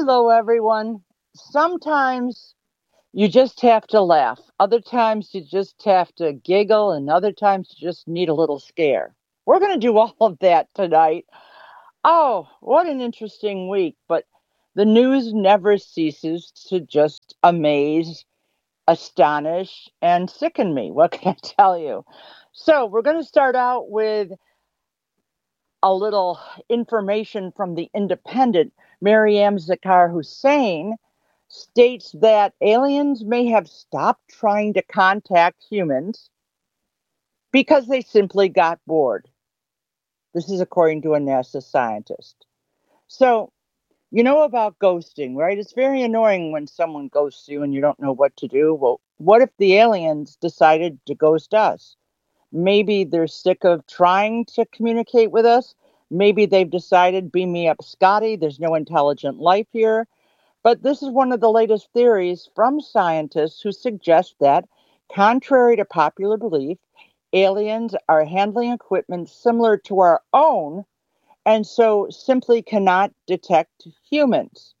Hello, everyone. Sometimes you just have to laugh. Other times you just have to giggle, and other times you just need a little scare. We're going to do all of that tonight. Oh, what an interesting week. But the news never ceases to just amaze, astonish, and sicken me. What can I tell you? So, we're going to start out with a little information from the Independent. Maryam Zakar Hussein states that aliens may have stopped trying to contact humans because they simply got bored. This is according to a NASA scientist. So, you know about ghosting, right? It's very annoying when someone ghosts you and you don't know what to do. Well, what if the aliens decided to ghost us? Maybe they're sick of trying to communicate with us. Maybe they've decided, beam me up, Scotty, there's no intelligent life here. But this is one of the latest theories from scientists who suggest that, contrary to popular belief, aliens are handling equipment similar to our own and so simply cannot detect humans.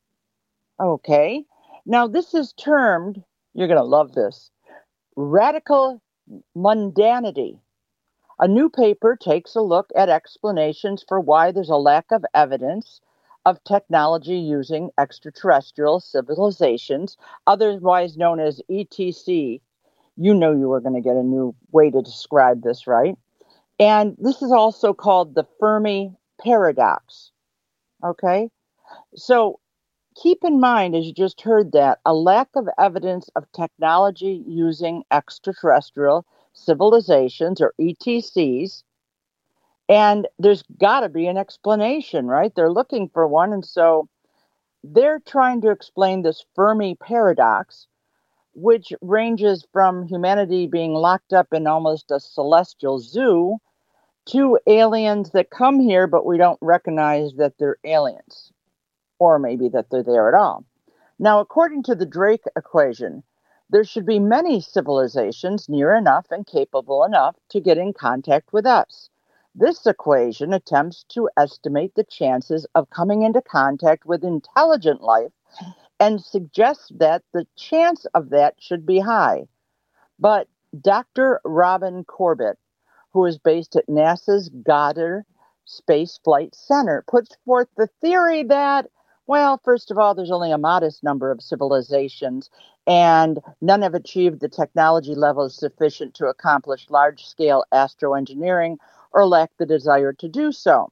Okay. Now, this is termed, you're going to love this, radical mundanity. A new paper takes a look at explanations for why there's a lack of evidence of technology using extraterrestrial civilizations, otherwise known as ETC. You know you were going to get a new way to describe this, right? And this is also called the Fermi paradox. Okay? So keep in mind, as you just heard that, a lack of evidence of technology using extraterrestrial civilizations or ETCs. And there's got to be an explanation, right? They're looking for one. And so they're trying to explain this Fermi paradox, which ranges from humanity being locked up in almost a celestial zoo to aliens that come here, but we don't recognize that they're aliens, or maybe that they're there at all. Now, according to the Drake equation, there should be many civilizations near enough and capable enough to get in contact with us. This equation attempts to estimate the chances of coming into contact with intelligent life and suggests that the chance of that should be high. But Dr. Robin Corbett, who is based at NASA's Goddard Space Flight Center, puts forth the theory that, well, first of all, there's only a modest number of civilizations, and none have achieved the technology levels sufficient to accomplish large-scale astroengineering or lack the desire to do so.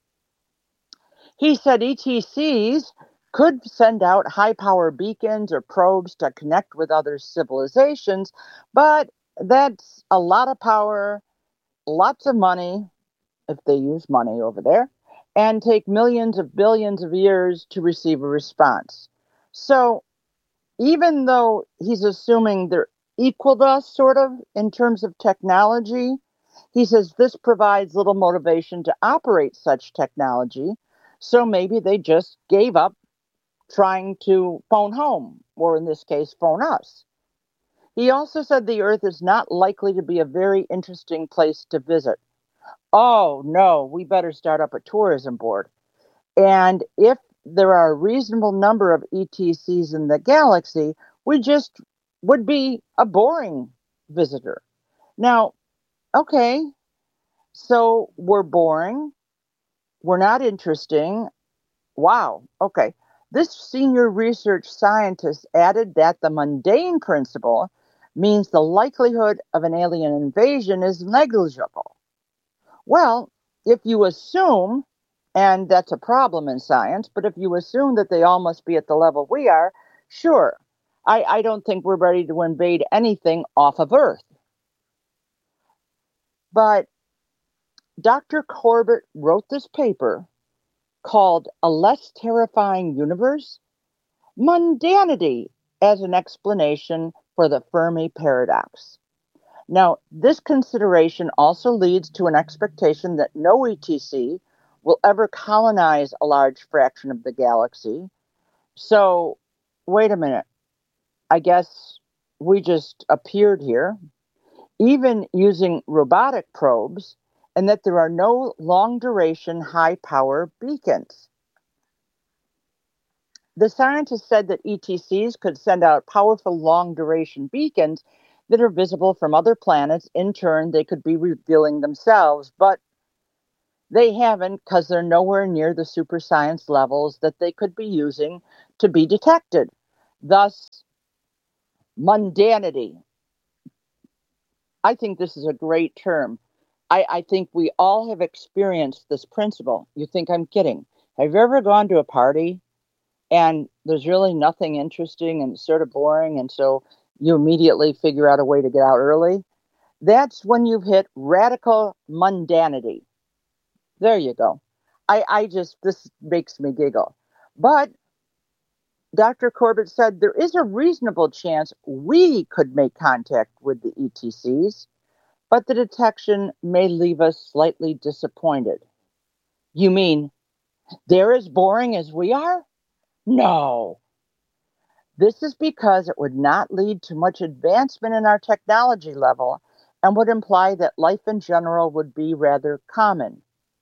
He said ETCs could send out high-power beacons or probes to connect with other civilizations, but that's a lot of power, lots of money, if they use money over there, and take millions of billions of years to receive a response. So even though he's assuming they're equal to us, sort of, in terms of technology, he says this provides little motivation to operate such technology. So maybe they just gave up trying to phone home, or in this case, phone us. He also said the Earth is not likely to be a very interesting place to visit. Oh, no, we better start up a tourism board. And if there are a reasonable number of ETCs in the galaxy, we just would be a boring visitor. Now, okay, so we're boring. We're not interesting. Wow, okay. This senior research scientist added that the mundane principle means the likelihood of an alien invasion is negligible. Well, if you assume, and that's a problem in science, but if you assume that they all must be at the level we are, sure. I don't think we're ready to invade anything off of Earth. But Dr. Corbett wrote this paper called A Less Terrifying Universe: Mundanity as an Explanation for the Fermi Paradox. Now, this consideration also leads to an expectation that no ETC will ever colonize a large fraction of the galaxy. So, wait a minute. I guess we just appeared here, even using robotic probes, and that there are no long duration, high power beacons. The scientists said that ETCs could send out powerful long duration beacons that are visible from other planets. In turn, they could be revealing themselves, but they haven't because they're nowhere near the super science levels that they could be using to be detected. Thus, mundanity. I think this is a great term. I think we all have experienced this principle. You think I'm kidding. Have you ever gone to a party and there's really nothing interesting and it's sort of boring, and so you immediately figure out a way to get out early? That's when you've hit radical mundanity. There you go. This makes me giggle. But Dr. Corbett said there is a reasonable chance we could make contact with the ETCs, but the detection may leave us slightly disappointed. You mean they're as boring as we are? No. This is because it would not lead to much advancement in our technology level and would imply that life in general would be rather common.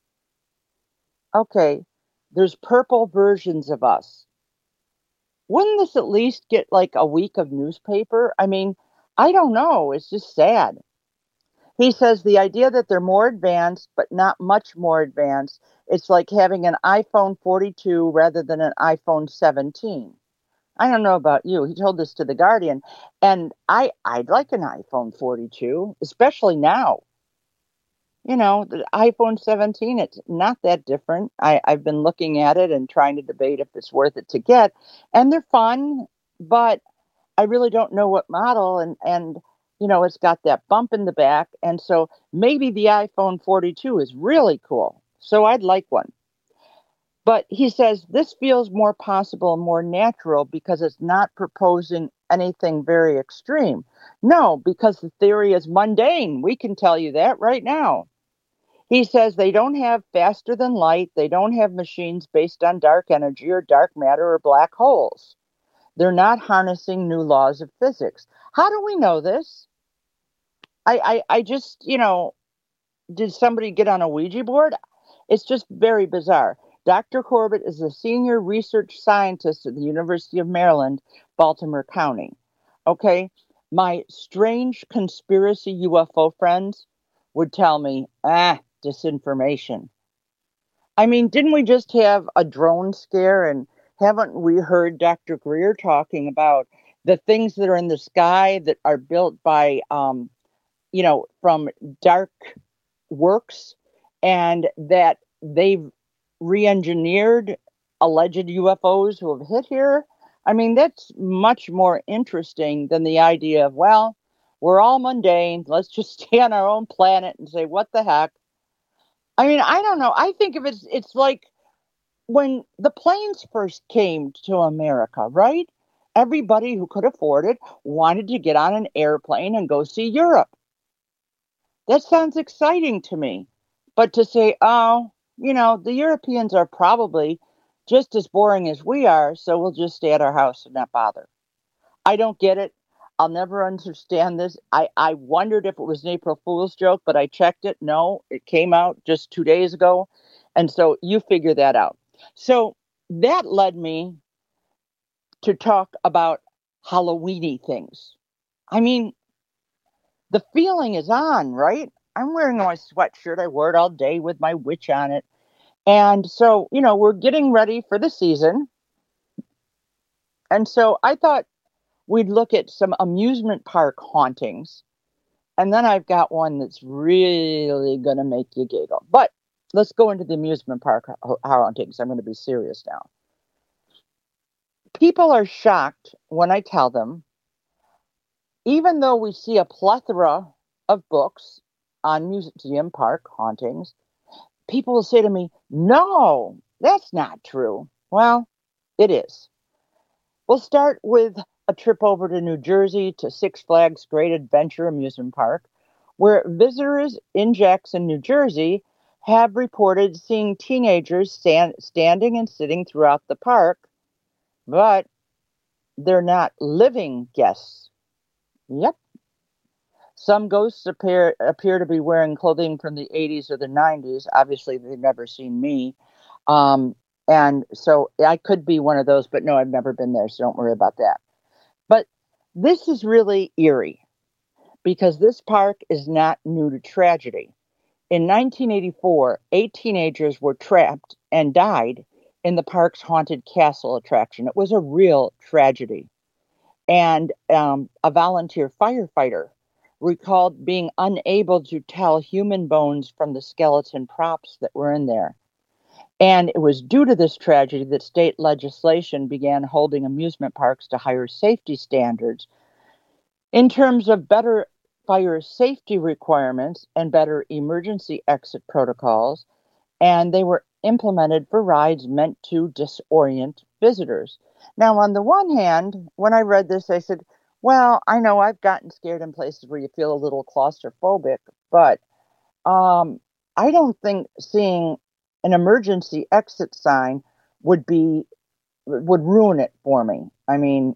Okay, there's purple versions of us. Wouldn't this at least get like a week of newspaper? I mean, I don't know. It's just sad. He says the idea that they're more advanced, but not much more advanced, it's like having an iPhone 42 rather than an iPhone 17. I don't know about you. He told this to The Guardian. And I'd like an iPhone 42, especially now. You know, the iPhone 17, it's not that different. I've been looking at it and trying to debate if it's worth it to get. And they're fun, but I really don't know what model. And it's got that bump in the back. And so maybe the iPhone 42 is really cool. So I'd like one. But he says this feels more possible and more natural because it's not proposing anything very extreme. No, because the theory is mundane. We can tell you that right now. He says they don't have faster than light. They don't have machines based on dark energy or dark matter or black holes. They're not harnessing new laws of physics. How do we know this? I just, did somebody get on a Ouija board? It's just very bizarre. Dr. Corbett is a senior research scientist at the University of Maryland, Baltimore County. Okay. My strange conspiracy UFO friends would tell me, disinformation. I mean, didn't we just have a drone scare? And haven't we heard Dr. Greer talking about the things that are in the sky that are built by, from dark works, and that they've re-engineered alleged UFOs who have hit here? I mean, that's much more interesting than the idea of, well, we're all mundane. Let's just stay on our own planet and say, what the heck? I mean, I don't know. I think of it's like when the planes first came to America, right? Everybody who could afford it wanted to get on an airplane and go see Europe. That sounds exciting to me. But to say, oh, the Europeans are probably just as boring as we are, so we'll just stay at our house and not bother. I don't get it. I'll never understand this. I wondered if it was an April Fool's joke, but I checked it. No, it came out just 2 days ago. And so you figure that out. So that led me to talk about Halloweeny things. I mean, the feeling is on, right? I'm wearing my sweatshirt. I wore it all day with my witch on it. And so, we're getting ready for the season. And so I thought we'd look at some amusement park hauntings. And then I've got one that's really going to make you giggle. But let's go into the amusement park hauntings. I'm going to be serious now. People are shocked when I tell them, even though we see a plethora of books on museum park hauntings, people will say to me, no, that's not true. Well, it is. We'll start with a trip over to New Jersey to Six Flags Great Adventure Amusement Park, where visitors in Jackson, New Jersey, have reported seeing teenagers standing and sitting throughout the park, but they're not living guests. Yep. Some ghosts appear to be wearing clothing from the 80s or the 90s. Obviously, they've never seen me. And so I could be one of those, but no, I've never been there, so don't worry about that. But this is really eerie because this park is not new to tragedy. In 1984, 8 teenagers were trapped and died in the park's haunted castle attraction. It was a real tragedy. And a volunteer firefighter recalled being unable to tell human bones from the skeleton props that were in there. And it was due to this tragedy that state legislation began holding amusement parks to higher safety standards in terms of better fire safety requirements and better emergency exit protocols, and they were implemented for rides meant to disorient visitors. Now, on the one hand, when I read this, I said, well, I know I've gotten scared in places where you feel a little claustrophobic, but I don't think seeing an emergency exit sign would ruin it for me. I mean,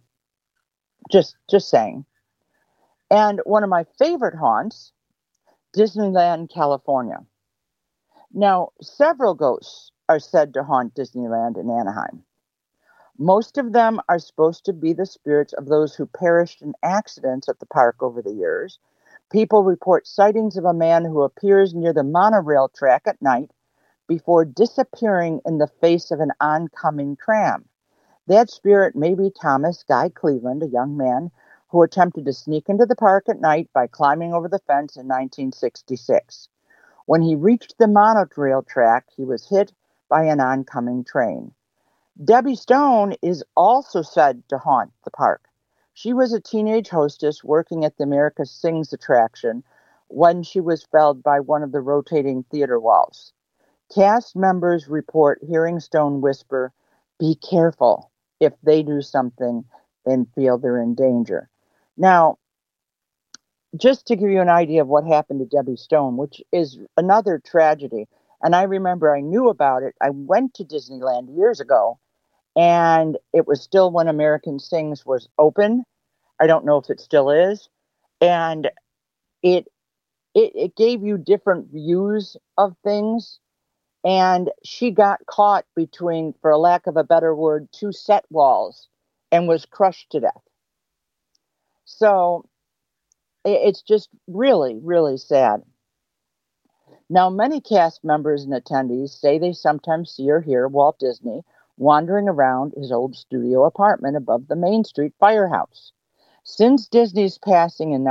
just saying. And one of my favorite haunts, Disneyland, California. Now, several ghosts are said to haunt Disneyland in Anaheim. Most of them are supposed to be the spirits of those who perished in accidents at the park over the years. People report sightings of a man who appears near the monorail track at night before disappearing in the face of an oncoming tram. That spirit may be Thomas Guy Cleveland, a young man who attempted to sneak into the park at night by climbing over the fence in 1966. When he reached the monorail track, he was hit by an oncoming train. Debbie Stone is also said to haunt the park. She was a teenage hostess working at the America Sings attraction when she was felled by one of the rotating theater walls. Cast members report hearing Stone whisper, "Be careful," if they do something and feel they're in danger. Now, just to give you an idea of what happened to Debbie Stone, which is another tragedy, and I remember I knew about it. I went to Disneyland years ago, and it was still when American Sings was open. I don't know if it still is. And it it gave you different views of things. And she got caught between, for a lack of a better word, two set walls and was crushed to death. So it's just really, really sad. Now, many cast members and attendees say they sometimes see or hear Walt Disney wandering around his old studio apartment above the Main Street firehouse. Since Disney's passing in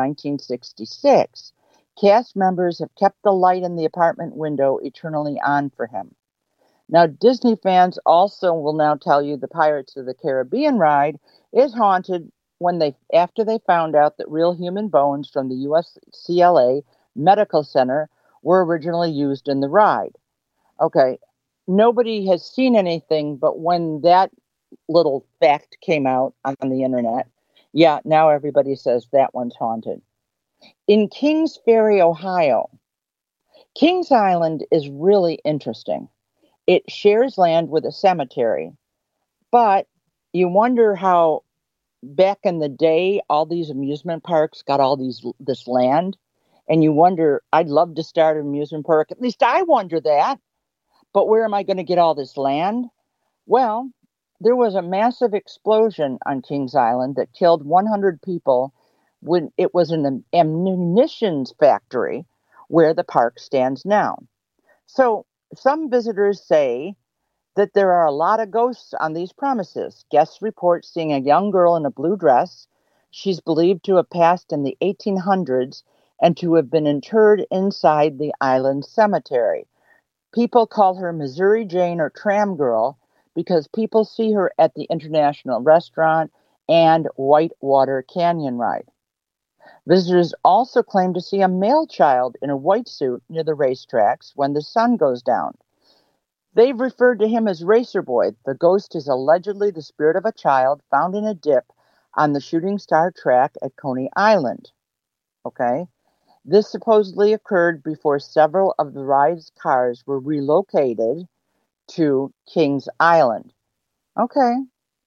1966, cast members have kept the light in the apartment window eternally on for him. Now, Disney fans also will now tell you the Pirates of the Caribbean ride is haunted after they found out that real human bones from the USCLA Medical Center were originally used in the ride. Okay, nobody has seen anything, but when that little fact came out on the internet, yeah, now everybody says that one's haunted. In Kings Ferry, Ohio, Kings Island is really interesting. It shares land with a cemetery, but you wonder how back in the day all these amusement parks got this land, and you wonder, I'd love to start an amusement park. At least I wonder that. But where am I going to get all this land? Well, there was a massive explosion on Kings Island that killed 100 people when it was an ammunition factory where the park stands now. So some visitors say that there are a lot of ghosts on these premises. Guests report seeing a young girl in a blue dress. She's believed to have passed in the 1800s and to have been interred inside the island cemetery. People call her Missouri Jane or Tram Girl because people see her at the International Restaurant and Whitewater Canyon ride. Visitors also claim to see a male child in a white suit near the racetracks when the sun goes down. They've referred to him as Racer Boy. The ghost is allegedly the spirit of a child found in a dip on the Shooting Star track at Coney Island. Okay? This supposedly occurred before several of the ride's cars were relocated to Kings Island. Okay.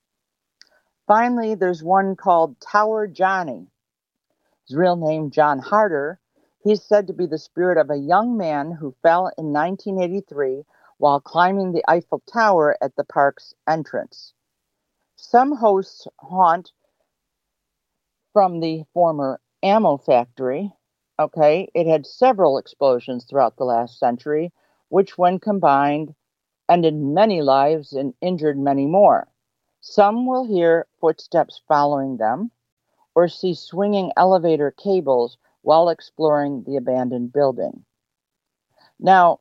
Finally, there's one called Tower Johnny. His real name, John Harder. He's said to be the spirit of a young man who fell in 1983 while climbing the Eiffel Tower at the park's entrance. Some hosts haunt from the former ammo factory. Okay, it had several explosions throughout the last century, which, when combined, ended many lives and injured many more. Some will hear footsteps following them or see swinging elevator cables while exploring the abandoned building. Now,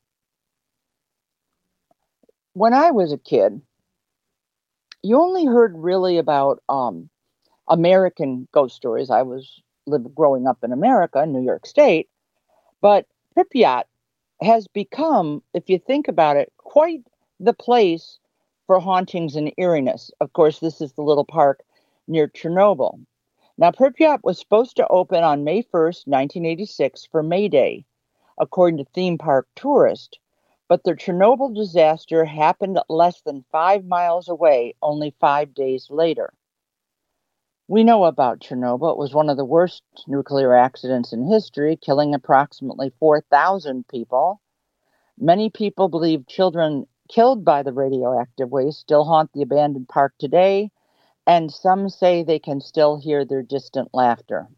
when I was a kid, you only heard really about American ghost stories. I was growing up in America, New York State, but Pripyat has become, if you think about it, quite the place for hauntings and eeriness. Of course, this is the little park near Chernobyl. Now, Pripyat was supposed to open on May 1st, 1986 for May Day, according to Theme Park Tourist, but the Chernobyl disaster happened less than 5 miles away only 5 days later. We know about Chernobyl. It was one of the worst nuclear accidents in history, killing approximately 4,000 people. Many people believe children killed by the radioactive waste still haunt the abandoned park today, and some say they can still hear their distant laughter.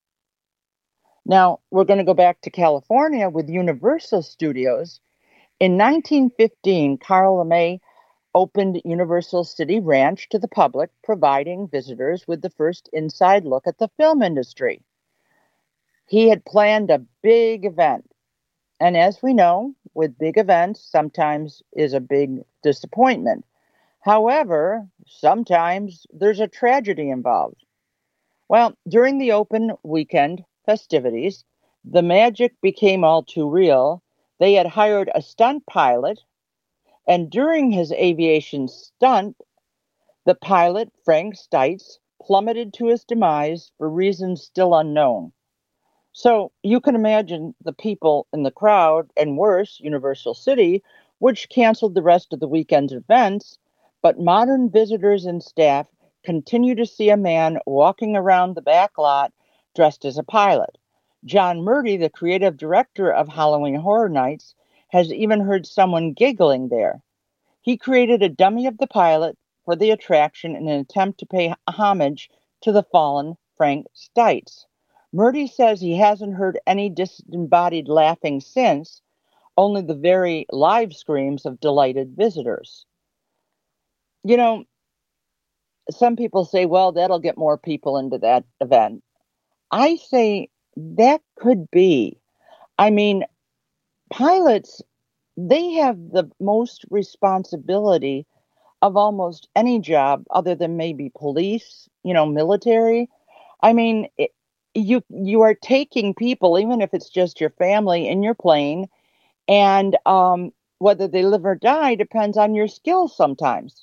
Now, we're going to go back to California with Universal Studios. In 1915, Carl LeMay opened Universal City Ranch to the public, providing visitors with the first inside look at the film industry. He had planned a big event, and as we know, with big events, sometimes is a big disappointment. However, sometimes there's a tragedy involved. Well, during the open weekend festivities, the magic became all too real. They had hired a stunt pilot, and during his aviation stunt, the pilot, Frank Stites, plummeted to his demise for reasons still unknown. So you can imagine the people in the crowd, and worse, Universal City, which canceled the rest of the weekend's events, but modern visitors and staff continue to see a man walking around the back lot dressed as a pilot. John Murdy, the creative director of Halloween Horror Nights, has even heard someone giggling there. He created a dummy of the pilot for the attraction in an attempt to pay homage to the fallen Frank Stites. Murdy says he hasn't heard any disembodied laughing since, only the very live screams of delighted visitors. You know, some people say, well, that'll get more people into that event. I say that could be. I mean, pilots, they have the most responsibility of almost any job other than maybe police, military. I mean, you are taking people, even if it's just your family, in your plane, and whether they live or die depends on your skills sometimes.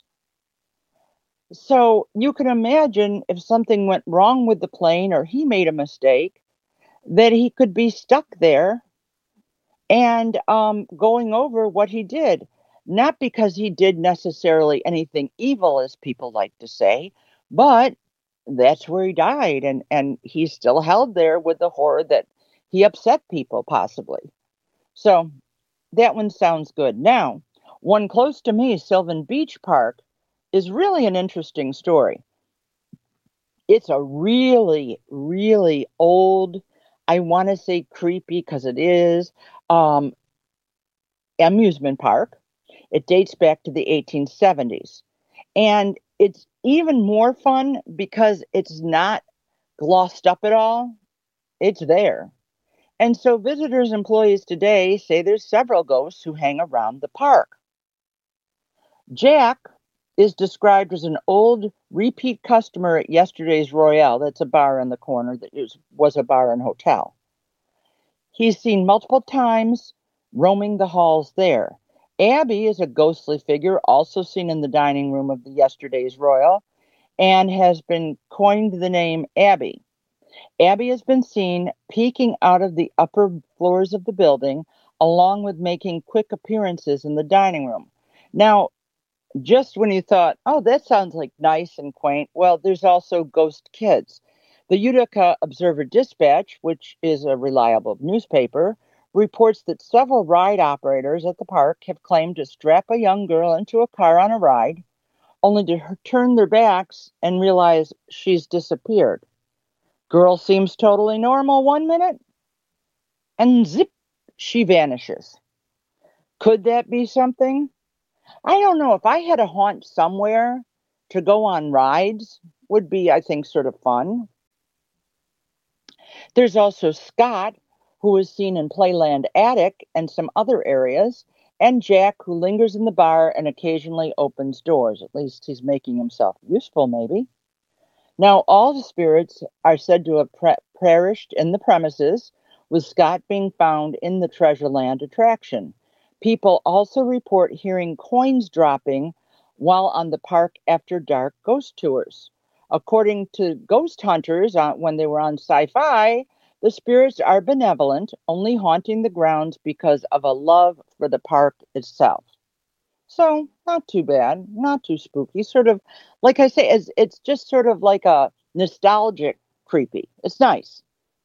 So you can imagine if something went wrong with the plane or he made a mistake, that he could be stuck there and going over what he did. Not because he did necessarily anything evil, as people like to say, but that's where he died. And he's still held there with the horror that he upset people, possibly. So that one sounds good. Now, one close to me, Sylvan Beach Park, is really an interesting story. It's a really, really old, I want to say creepy because it is, amusement park. It dates back to the 1870s. And it's even more fun because it's not glossed up at all. It's there. And so visitors, employees today say there's several ghosts who hang around the park. Jack is described as an old repeat customer at yesterday's Royale. That's a bar on the corner that was a bar and hotel. He's seen multiple times roaming the halls there. Abby is a ghostly figure also seen in the dining room of the yesterday's Royal and has been coined the name Abby. Abby has been seen peeking out of the upper floors of the building, along with making quick appearances in the dining room. Now, just when you thought, oh, that sounds like nice and quaint, well, there's also ghost kids. The Utica Observer Dispatch, which is a reliable newspaper, reports that several ride operators at the park have claimed to strap a young girl into a car on a ride, only to turn their backs and realize she's disappeared. Girl seems totally normal 1 minute, and zip, she vanishes. Could that be something? I don't know. If I had a haunt somewhere to go on rides, would be, I think, sort of fun. There's also Scott, who is seen in Playland Attic and some other areas, and Jack, who lingers in the bar and occasionally opens doors. At least he's making himself useful, maybe. Now, all the spirits are said to have perished in the premises, with Scott being found in the Treasureland attraction. People also report hearing coins dropping while on the Park After Dark ghost tours. According to ghost hunters, when they were on Sci-Fi, the spirits are benevolent, only haunting the grounds because of a love for the park itself. So, not too bad, not too spooky. Sort of, like I say, it's just sort of like a nostalgic creepy. It's nice.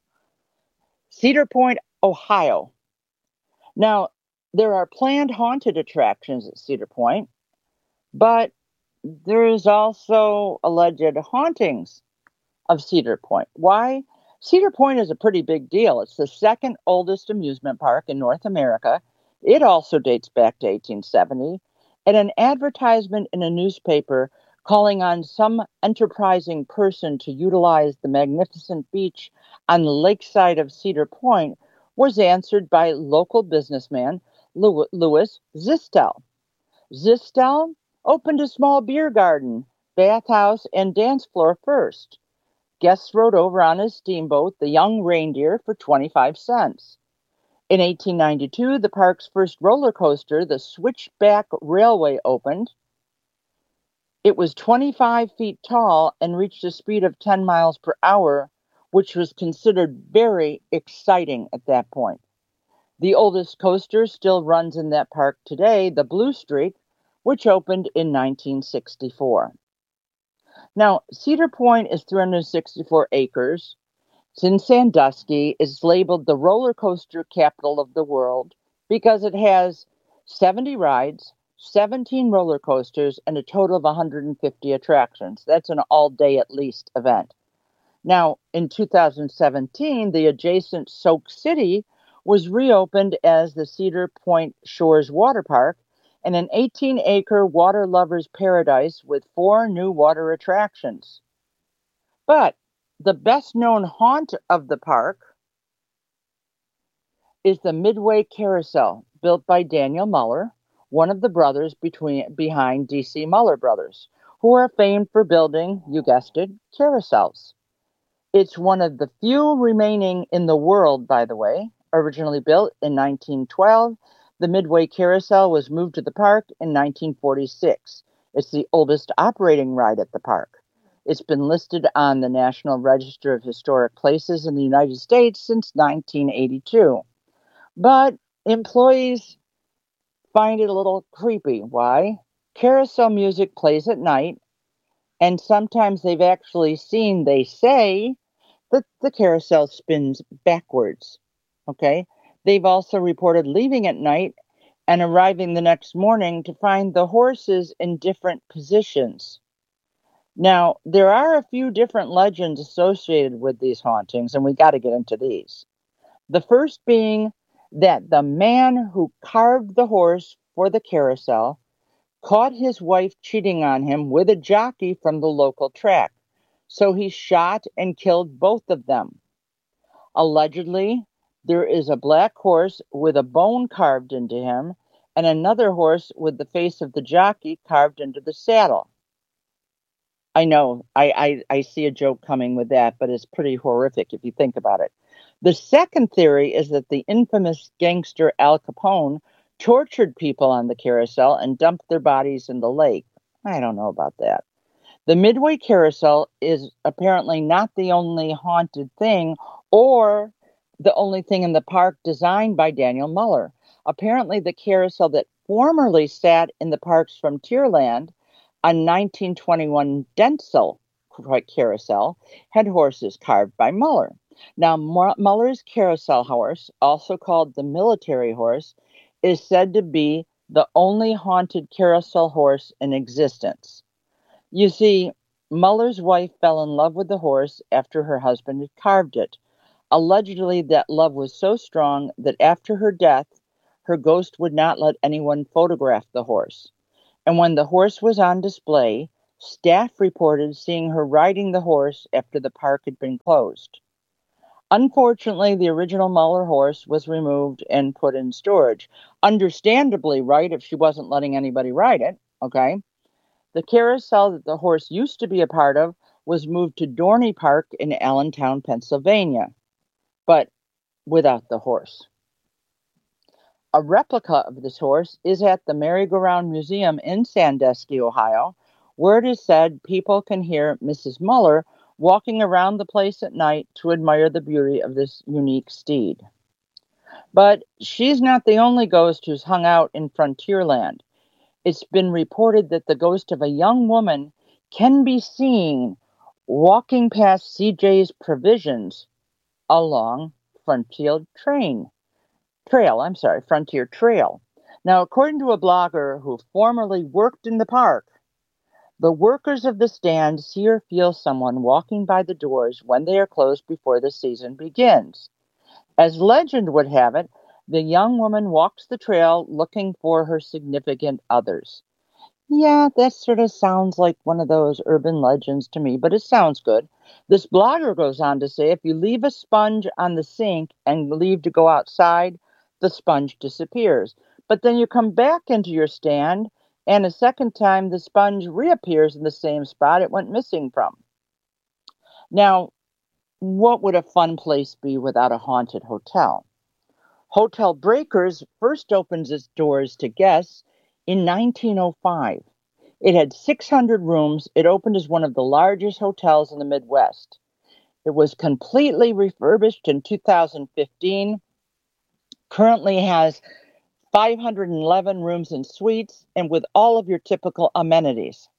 Cedar Point, Ohio. Now, there are planned haunted attractions at Cedar Point, but there is also alleged hauntings of Cedar Point. Why? Cedar Point is a pretty big deal. It's the second oldest amusement park in North America. It also dates back to 1870. And an advertisement in a newspaper calling on some enterprising person to utilize the magnificent beach on the lakeside of Cedar Point was answered by local businessman Louis Zistel. Zistel opened a small beer garden, bathhouse, and dance floor first. Guests rode over on his steamboat, the Young Reindeer, for 25 cents. In 1892, the park's first roller coaster, the Switchback Railway, opened. It was 25 feet tall and reached a speed of 10 miles per hour, which was considered very exciting at that point. The oldest coaster still runs in that park today, the Blue Streak, which opened in 1964. Now, Cedar Point is 364 acres. It's in Sandusky. It's labeled the roller coaster capital of the world because it has 70 rides, 17 roller coasters, and a total of 150 attractions. That's an all-day at least event. Now, in 2017, the adjacent Soak City was reopened as the Cedar Point Shores Water Park, and an 18-acre water lover's paradise with 4 new water attractions. But the best-known haunt of the park is the Midway Carousel, built by Daniel Muller, one of the brothers behind DC Muller Brothers, who are famed for building, you guessed it, carousels. It's one of the few remaining in the world, by the way. Originally built in 1912, the Midway Carousel was moved to the park in 1946. It's the oldest operating ride at the park. It's been listed on the National Register of Historic Places in the United States since 1982. But employees find it a little creepy. Why? Carousel music plays at night, and sometimes they've actually seen, they say, that the carousel spins backwards. Okay? They've also reported leaving at night and arriving the next morning to find the horses in different positions. Now, there are a few different legends associated with these hauntings, and we got to get into these. The first being that the man who carved the horse for the carousel caught his wife cheating on him with a jockey from the local track, so he shot and killed both of them. Allegedly, there is a black horse with a bone carved into him and another horse with the face of the jockey carved into the saddle. I know, I see a joke coming with that, but it's pretty horrific if you think about it. The second theory is that the infamous gangster Al Capone tortured people on the carousel and dumped their bodies in the lake. I don't know about that. The Midway Carousel is apparently not the only haunted thing or the only thing in the park designed by Daniel Muller. Apparently, the carousel that formerly sat in the park's Frontierland, a 1921 Denzel carousel, had horses carved by Muller. Now, Muller's carousel horse, also called the military horse, is said to be the only haunted carousel horse in existence. You see, Muller's wife fell in love with the horse after her husband had carved it. Allegedly, that love was so strong that after her death, her ghost would not let anyone photograph the horse. And when the horse was on display, staff reported seeing her riding the horse after the park had been closed. Unfortunately, the original Muller horse was removed and put in storage. Understandably, right, if she wasn't letting anybody ride it, okay? The carousel that the horse used to be a part of was moved to Dorney Park in Allentown, Pennsylvania, but without the horse. A replica of this horse is at the Merry-Go-Round Museum in Sandusky, Ohio, where it is said people can hear Mrs. Muller walking around the place at night to admire the beauty of this unique steed. But she's not the only ghost who's hung out in Frontierland. It's been reported that the ghost of a young woman can be seen walking past CJ's Provisions along Frontier Trail. Now, according to a blogger who formerly worked in the park, the workers of the stand see or feel someone walking by the doors when they are closed before the season begins. As legend would have it, the young woman walks the trail looking for her significant others. Yeah, that sort of sounds like one of those urban legends to me, but it sounds good. This blogger goes on to say if you leave a sponge on the sink and leave to go outside, the sponge disappears. But then you come back into your stand, and a second time the sponge reappears in the same spot it went missing from. Now, what would a fun place be without a haunted hotel? Hotel Breakers first opened its doors to guests in 1905. It had 600 rooms. It opened as one of the largest hotels in the Midwest. It was completely refurbished in 2015, currently has 511 rooms and suites, and with all of your typical amenities.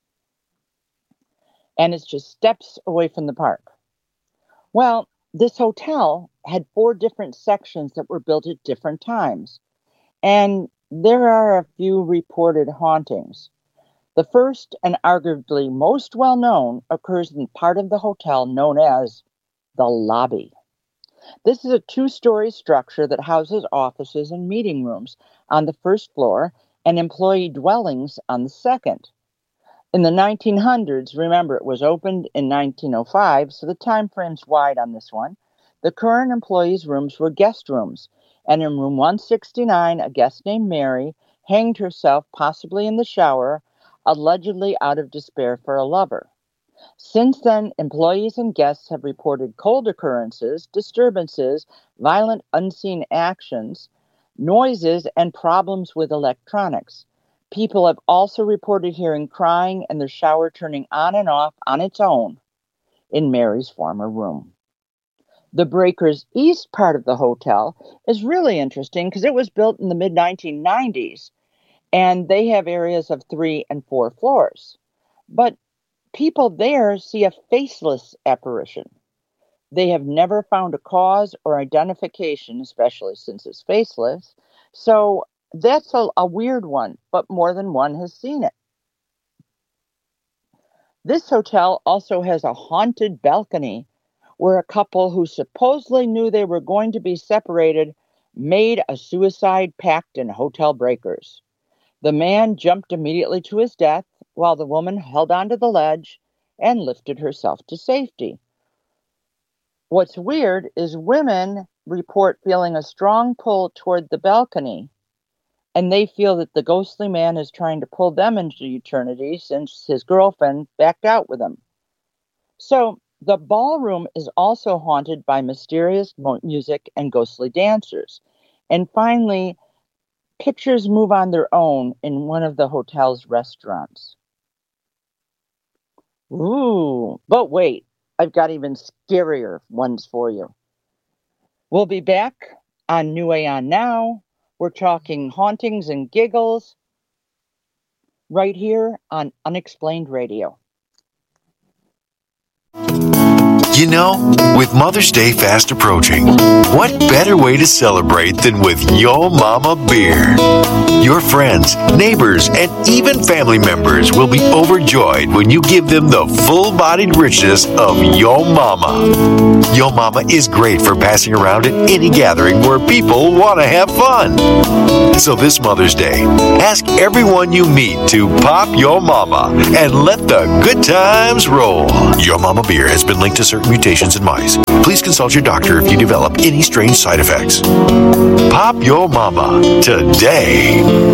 And it's just steps away from the park. Well, this hotel had 4 different sections that were built at different times. And there are a few reported hauntings. The first and arguably most well known occurs in part of the hotel known as the lobby. This is a 2-story structure that houses offices and meeting rooms on the first floor and employee dwellings on the second. In the 1900s, remember it was opened in 1905, so the time frame's wide on this one. The current employees' rooms were guest rooms, and in room 169, a guest named Mary hanged herself, possibly in the shower, allegedly out of despair for a lover. Since then, employees and guests have reported cold occurrences, disturbances, violent unseen actions, noises, and problems with electronics. People have also reported hearing crying and the shower turning on and off on its own in Mary's former room. The Breakers East part of the hotel is really interesting because it was built in the mid-1990s, and they have areas of 3 and 4 floors. But people there see a faceless apparition. They have never found a cause or identification, especially since it's faceless. So that's a weird one, but more than one has seen it. This hotel also has a haunted balcony where a couple who supposedly knew they were going to be separated made a suicide pact in Hotel Breakers. The man jumped immediately to his death while the woman held onto the ledge and lifted herself to safety. What's weird is women report feeling a strong pull toward the balcony, and they feel that the ghostly man is trying to pull them into eternity since his girlfriend backed out with him. So the ballroom is also haunted by mysterious music and ghostly dancers. And finally, pictures move on their own in one of the hotel's restaurants. Ooh, but wait, I've got even scarier ones for you. We'll be back on New Aeon Now. We're talking hauntings and giggles right here on Unexplained Radio. You know, with Mother's Day fast approaching, what better way to celebrate than with Yo Mama beer? Your friends, neighbors, and even family members will be overjoyed when you give them the full-bodied richness of Yo Mama. Yo Mama is great for passing around at any gathering where people want to have fun. So this Mother's Day, ask everyone you meet to pop Yo Mama and let the good times roll. Yo Mama beer has been linked to certain mutations in mice. Please consult your doctor if you develop any strange side effects. Pop Yo Mama today.